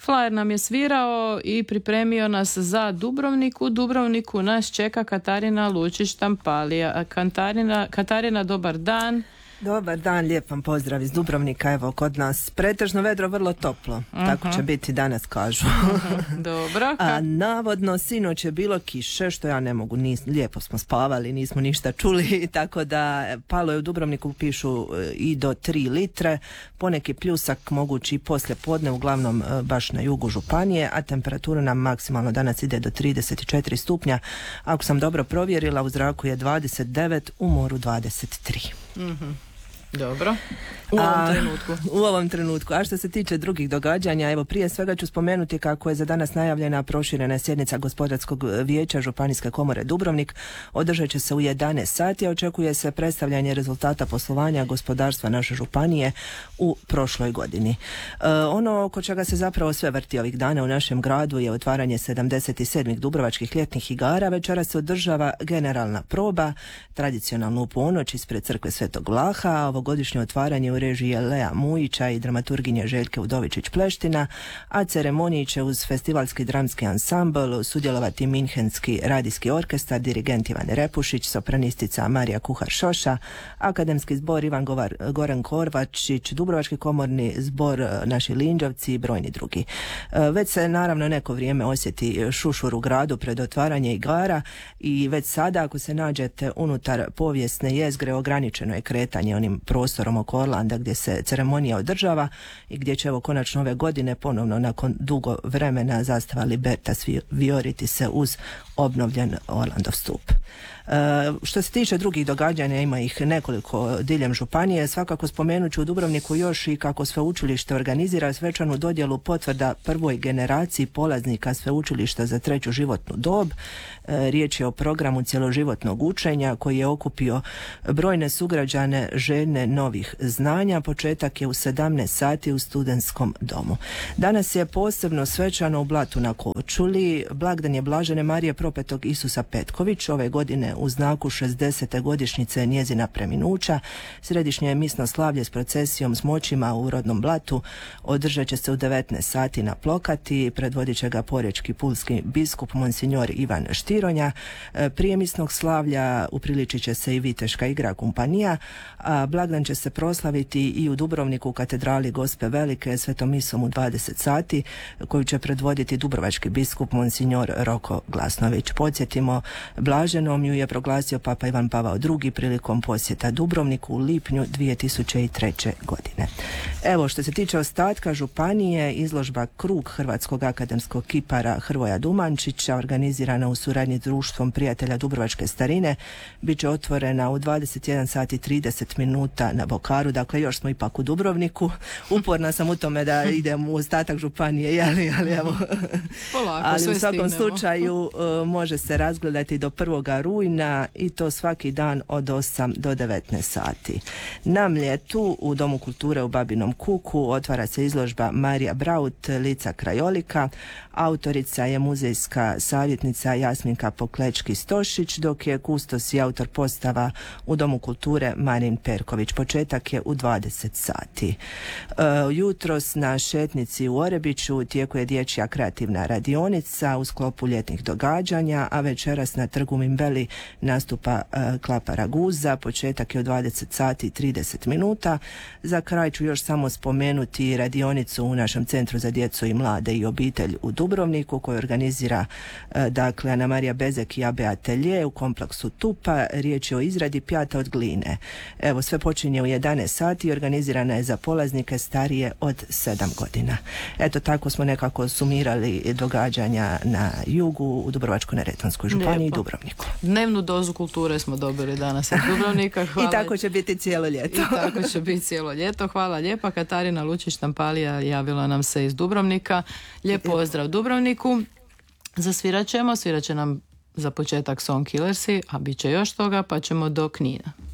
Flyer nam je svirao i pripremio nas za Dubrovnik. U Dubrovniku nas čeka Katarina Lučić-Štampalija. Katarina, dobar dan. Dobar dan, lijep vam pozdrav iz Dubrovnika. Evo, kod nas pretežno vedro, vrlo toplo. Tako će biti danas, kažu. Dobro. A navodno sinoć je bilo kiše, što ja ne mogu, lijepo smo spavali, nismo ništa čuli, tako da palo je u Dubrovniku, pišu i do 3 litre, poneki pljusak mogući i poslije podne, uglavnom baš na jugu županije, a temperatura nam maksimalno danas ide do 34 stupnja. Ako sam dobro provjerila, u zraku je 29, u moru 23. Dobro. U ovom trenutku. A što se tiče drugih događanja, evo prije svega ću spomenuti kako je za danas najavljena proširena sjednica Gospodarskog vijeća Županijske komore Dubrovnik. Održat će se u 11 sati, a očekuje se predstavljanje rezultata poslovanja gospodarstva naše županije u prošloj godini. Ono oko čega se zapravo sve vrti ovih dana u našem gradu je otvaranje 77. Dubrovačkih ljetnih igara. Večera se održava generalna proba, tradicionalno u ponoć ispred crkve Svetog Vlaha. Ovogodišnje otvaranje u režiji Lea Mujića i dramaturginje Željke Udovičić-Pleština, a ceremoniji će uz festivalski dramski ansambl sudjelovati Minhenski radijski orkestar, dirigent Ivan Repušić, sopranistica Marija Kuhar-Šoša, akademski zbor Ivan Goran Korvačić, Dubrovački komorni zbor naši Linđovci i brojni drugi. Već se naravno neko vrijeme osjeti šušur u gradu pred otvaranje igara i već sada ako se nađete unutar povijesne jezgre ograničeno je kretanje onim prostorom oko Orlanda gdje se ceremonija održava i gdje će evo konačno ove godine ponovno nakon dugo vremena zastava Libertas vijoriti se uz obnovljen Orlandov stup. Što se tiče drugih događanja, ima ih nekoliko diljem županije. Svakako spomenut ću u Dubrovniku još i kako sveučilište organizira svečanu dodjelu potvrda prvoj generaciji polaznika sveučilišta za 3. životnu dob. Riječ je o programu cjeloživotnog učenja koji je okupio brojne sugrađane željne novih znanja. Početak je u 17 sati u studentskom domu. Danas je posebno svečano u Blatu na Korčuli. Blagdan je Blažene Marije Propetog Isusa Petković, ove godine u znaku 60. godišnjice njezina preminuća. Središnje je misno slavlje s procesijom s moćima u rodnom Blatu održat će se u 19 sati na Plokati. Predvodit će ga porečki pulski biskup monsignor Ivan Štironja. Prije misnog slavlja upriličit će se i viteška igra kompanija, a blagdan će se proslaviti i u Dubrovniku u katedrali Gospe Velike svetom misom u 20 sati koju će predvoditi dubrovački biskup monsignor Roko Glasnović. Podsjetimo, blaženom ju je proglasio Papa Ivan Pavao II prilikom posjeta Dubrovniku u lipnju 2003. godine. Evo, što se tiče ostatka županije, izložba Krug Hrvatskog akademskog kipara Hrvoja Dumančića, organizirana u suradnji s Društvom prijatelja Dubrovačke starine, bit će otvorena u 21 sati 30 minuta na Bokaru. Dakle, još smo ipak u Dubrovniku. Uporna sam u tome da idem u ostatak županije, ali evo. Polako, ali u svakom stignemo. slučaju može se razgledati do 1. rujna i to svaki dan od 8 do 19 sati. Na Mljetu u Domu kulture u Babinom Kuku otvara se izložba Marija Braut, lica krajolika. Autorica je muzejska savjetnica Jasminka Poklečki-Stošić, dok je kustos i autor postava u Domu kulture Marin Perković. Početak je u 20 sati. Jutros na šetnici u Orebiću u tijeku je dječja kreativna radionica u sklopu ljetnih događanja, a večeras na trgu Mimbeli nastupa Klapa Raguza. Početak je u 20 sati i 30 minuta. Za kraj ću još samo spomenuti radionicu u našem Centru za djecu i mlade i obitelj u Dubrovniku koju organizira dakle Ana Marija Bezek i AB Atelje u kompleksu Tupa. Riječ je o izradi pjata od gline. Evo, sve počinje u 11 sati i organizirana je za polaznike starije od 7 godina. Eto, tako smo nekako sumirali događanja na jugu u Dubrovačko-neretvanskoj županiji i Dubrovniku. Dnevnu dozu kulture smo dobili danas iz Dubrovnika. Hvala. I tako će biti cijelo ljeto. I tako će biti cijelo ljeto. Hvala lijepa. Katarina Lučić-Štampalija javila nam se iz Dubrovnika. Lijep pozdrav Dubrovniku. Svirat će nam za početak Song Killersi, a bit će još toga, pa ćemo do Knina.